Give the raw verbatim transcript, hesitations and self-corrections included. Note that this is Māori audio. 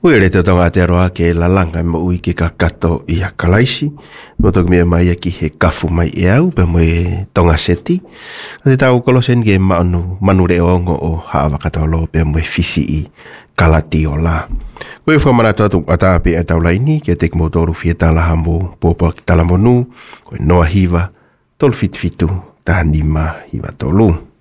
Ui le te tonga te roa ke la langa mo ui ke ka kato i a kalaisi. Mo tok mea mai ki he kafu mai e au pe mo e tonga seti. Te tau kolosen ke manu manu re ongo o hawa katolo pe mo e fisi i kalati o la. Ui whamana tatu ata pe e tau laini ke tek mo toru fieta la hambo popo ki talamonu. Koe noa hiva tol fit fitu taha nima hiva tolu.